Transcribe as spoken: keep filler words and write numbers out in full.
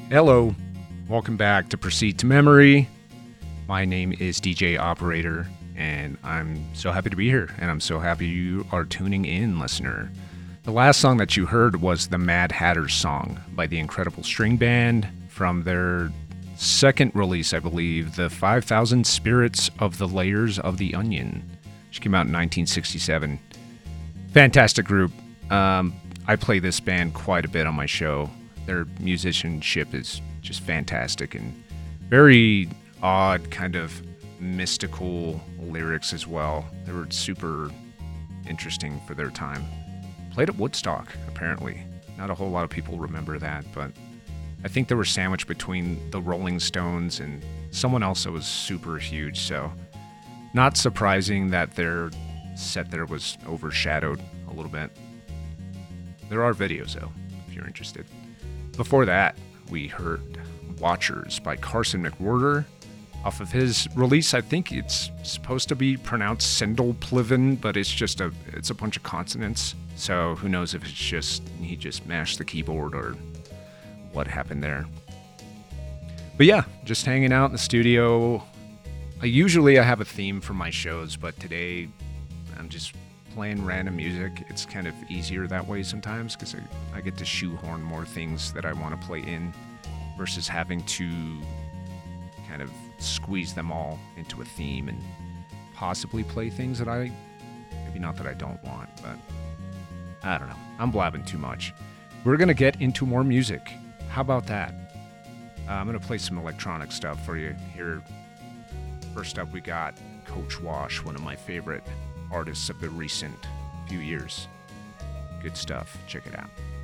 Hello, welcome back to Proceed to Memory. My name is D J Operator, and I'm so happy to be here, and I'm so happy you are tuning in, listener. The last song that you heard was the Mad Hatters song by the Incredible String Band from their second release, I believe, the five thousand Spirits of the Layers of the Onion, which came out in nineteen sixty-seven. Fantastic group. Um, I play this band quite a bit on my show. Their musicianship is just fantastic and very odd, kind of mystical lyrics as well. They were super interesting for their time. Played at Woodstock, apparently. Not a whole lot of people remember that, but I think they were sandwiched between the Rolling Stones and someone else that was super huge, so not surprising that their set there was overshadowed a little bit. There are videos, though, if you're interested. Before that, we heard Watchers by Carson McWhirter. Off of his release, I think it's supposed to be pronounced Sendelpliven, but it's just a it's a bunch of consonants. So who knows if it's just he just mashed the keyboard or what happened there. But yeah, just hanging out in the studio. I usually I have a theme for my shows, but today I'm just playing random music. It's kind of easier that way sometimes because I, I get to shoehorn more things that I want to play in versus having to kind of squeeze them all into a theme and possibly play things that I, maybe not that I don't want, but I don't know. I'm blabbing too much. We're going to get into more music. How about that? Uh, I'm going to play some electronic stuff for you here. First up, we got Coach Wash, one of my favorite artists of the recent few years. Good stuff. Check it out.